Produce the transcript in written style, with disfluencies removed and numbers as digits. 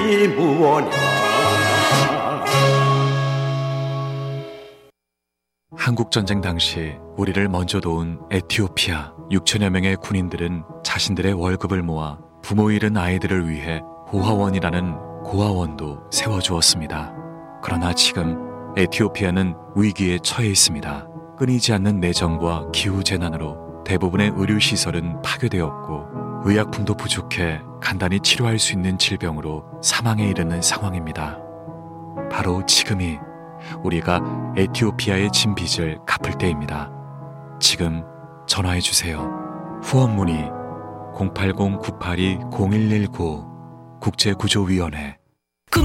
이름이 무엇냐. 한국전쟁 당시 우리를 먼저 도운 에티오피아 6천여 명의 군인들은 자신들의 월급을 모아 부모 잃은 아이들을 위해 고아원이라는 고아원도 세워주었습니다. 그러나 지금 에티오피아는 위기에 처해 있습니다. 끊이지 않는 내정과 기후재난으로 대부분의 의료시설은 파괴되었고 의약품도 부족해 간단히 치료할 수 있는 질병으로 사망에 이르는 상황입니다. 바로 지금이 우리가 에티오피아의 진 빚을 갚을 때입니다. 지금 전화해 주세요. 후원 문의 080-982-0119 국제구조위원회